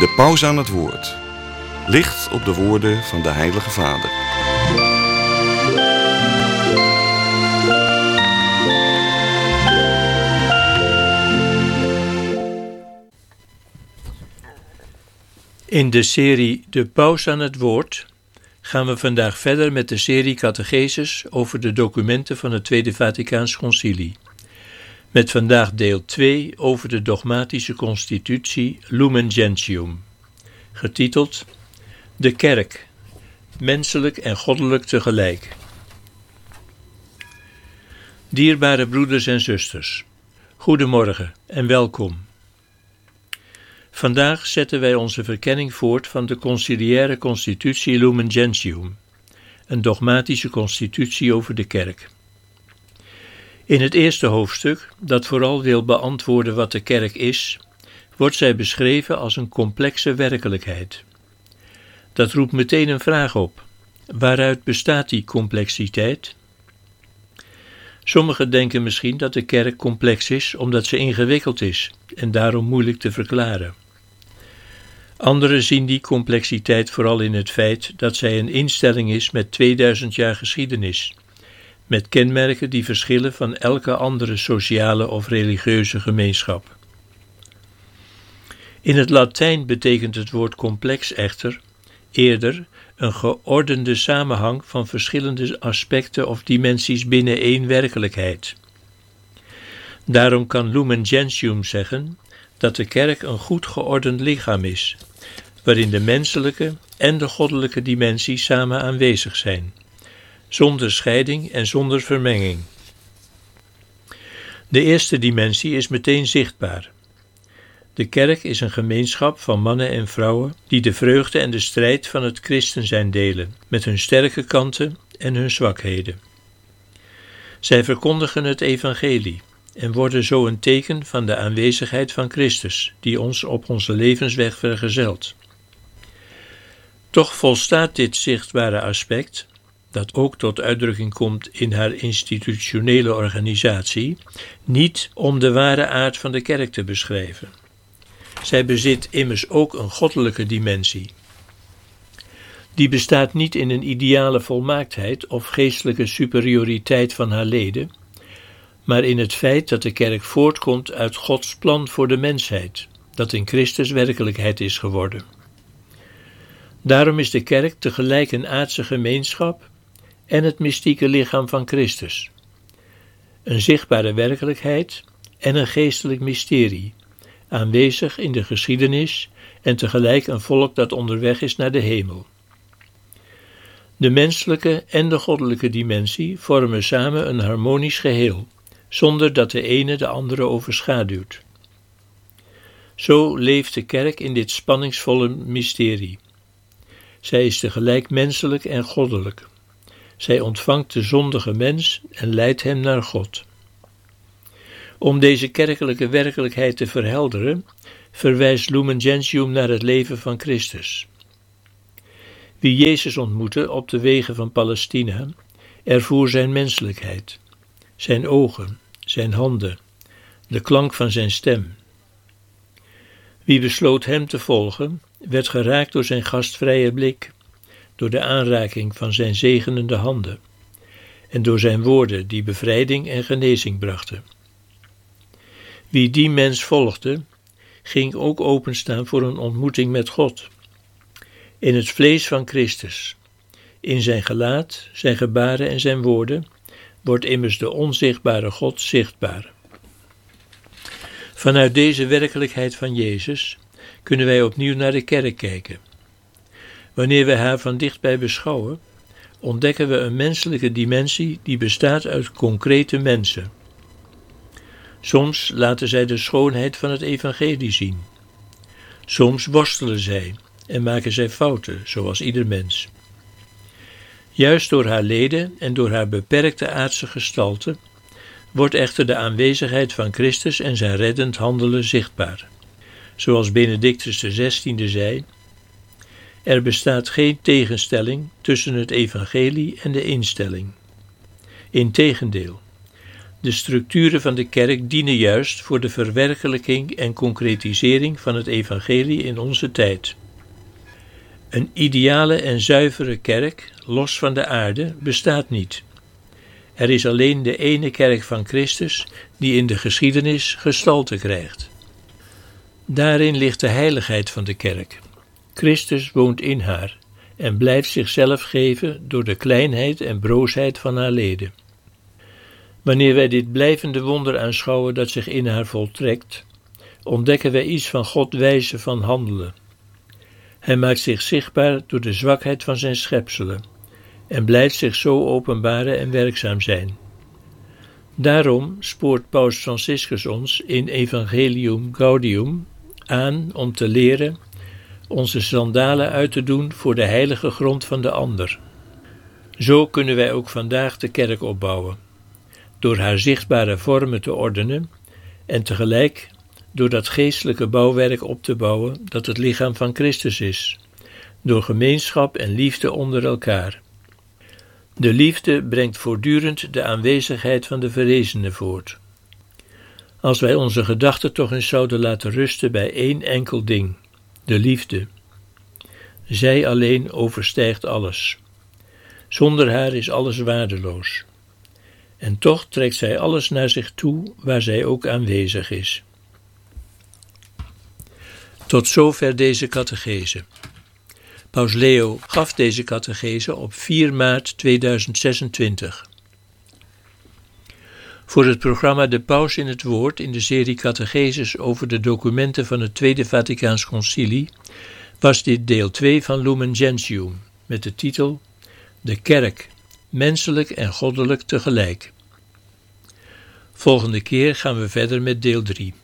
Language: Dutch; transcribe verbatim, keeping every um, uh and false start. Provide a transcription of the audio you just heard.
De paus aan het woord. Licht op de woorden van de Heilige Vader. In de serie De Paus aan het Woord gaan we vandaag verder met de serie catecheses over de documenten van het Tweede Vaticaans Concilie. Met vandaag deel twee over de dogmatische constitutie Lumen Gentium, getiteld De Kerk, menselijk en goddelijk tegelijk. Dierbare broeders en zusters, goedemorgen en welkom. Vandaag zetten wij onze verkenning voort van de conciliaire constitutie Lumen Gentium, een dogmatische constitutie over de kerk. In het eerste hoofdstuk, dat vooral wil beantwoorden wat de kerk is, wordt zij beschreven als een complexe werkelijkheid. Dat roept meteen een vraag op. Waaruit bestaat die complexiteit? Sommigen denken misschien dat de kerk complex is omdat ze ingewikkeld is en daarom moeilijk te verklaren. Anderen zien die complexiteit vooral in het feit dat zij een instelling is met tweeduizend jaar geschiedenis, met kenmerken die verschillen van elke andere sociale of religieuze gemeenschap. In het Latijn betekent het woord complex echter eerder een geordende samenhang van verschillende aspecten of dimensies binnen één werkelijkheid. Daarom kan Lumen Gentium zeggen dat de kerk een goed geordend lichaam is, waarin de menselijke en de goddelijke dimensie samen aanwezig zijn, zonder scheiding en zonder vermenging. De eerste dimensie is meteen zichtbaar. De kerk is een gemeenschap van mannen en vrouwen die de vreugde en de strijd van het christen zijn delen, met hun sterke kanten en hun zwakheden. Zij verkondigen het evangelie en worden zo een teken van de aanwezigheid van Christus, die ons op onze levensweg vergezelt. Toch volstaat dit zichtbare aspect, dat ook tot uitdrukking komt in haar institutionele organisatie, niet om de ware aard van de kerk te beschrijven. Zij bezit immers ook een goddelijke dimensie. Die bestaat niet in een ideale volmaaktheid of geestelijke superioriteit van haar leden, maar in het feit dat de kerk voortkomt uit Gods plan voor de mensheid, dat in Christus werkelijkheid is geworden. Daarom is de kerk tegelijk een aardse gemeenschap en het mystieke lichaam van Christus. Een zichtbare werkelijkheid en een geestelijk mysterie, aanwezig in de geschiedenis en tegelijk een volk dat onderweg is naar de hemel. De menselijke en de goddelijke dimensie vormen samen een harmonisch geheel, zonder dat de ene de andere overschaduwt. Zo leeft de kerk in dit spanningsvolle mysterie. Zij is tegelijk menselijk en goddelijk. Zij ontvangt de zondige mens en leidt hem naar God. Om deze kerkelijke werkelijkheid te verhelderen, verwijst Lumen Gentium naar het leven van Christus. Wie Jezus ontmoette op de wegen van Palestina, ervoer zijn menselijkheid, zijn ogen, zijn handen, de klank van zijn stem. Wie besloot hem te volgen, werd geraakt door zijn gastvrije blik, door de aanraking van zijn zegenende handen en door zijn woorden die bevrijding en genezing brachten. Wie die mens volgde, ging ook openstaan voor een ontmoeting met God. In het vlees van Christus, in zijn gelaat, zijn gebaren en zijn woorden, wordt immers de onzichtbare God zichtbaar. Vanuit deze werkelijkheid van Jezus kunnen wij opnieuw naar de kerk kijken. Wanneer we haar van dichtbij beschouwen, ontdekken we een menselijke dimensie die bestaat uit concrete mensen. Soms laten zij de schoonheid van het evangelie zien. Soms worstelen zij en maken zij fouten, zoals ieder mens. Juist door haar leden en door haar beperkte aardse gestalte wordt echter de aanwezigheid van Christus en zijn reddend handelen zichtbaar. Zoals Benedictus de zestiende zei, er bestaat geen tegenstelling tussen het evangelie en de instelling. Integendeel, De structuren van de kerk dienen juist voor de verwerkelijking en concretisering van het evangelie in onze tijd. Een ideale en zuivere kerk, los van de aarde, bestaat niet. Er is alleen de ene kerk van Christus die in de geschiedenis gestalte krijgt. Daarin ligt de heiligheid van de kerk. Christus woont in haar en blijft zichzelf geven door de kleinheid en broosheid van haar leden. Wanneer wij dit blijvende wonder aanschouwen dat zich in haar voltrekt, ontdekken wij iets van Gods wijze van handelen. Hij maakt zich zichtbaar door de zwakheid van zijn schepselen en blijft zich zo openbaren en werkzaam zijn. Daarom spoort Paus Franciscus ons in Evangelium Gaudium aan om te leren onze sandalen uit te doen voor de heilige grond van de ander. Zo kunnen wij ook vandaag de kerk opbouwen, door haar zichtbare vormen te ordenen en tegelijk door dat geestelijke bouwwerk op te bouwen dat het lichaam van Christus is, door gemeenschap en liefde onder elkaar. De liefde brengt voortdurend de aanwezigheid van de verrezene voort. Als wij onze gedachten toch eens zouden laten rusten bij één enkel ding, de liefde. Zij alleen overstijgt alles. Zonder haar is alles waardeloos. En toch trekt zij alles naar zich toe waar zij ook aanwezig is. Tot zover deze catechese. Paus Leo gaf deze catechese op vier maart tweeduizend zesentwintig. Voor het programma De Paus in het Woord in de serie catecheses over de documenten van het Tweede Vaticaans Concilie was dit deel twee van Lumen Gentium met de titel De Kerk, menselijk en goddelijk tegelijk. Volgende keer gaan we verder met deel drie.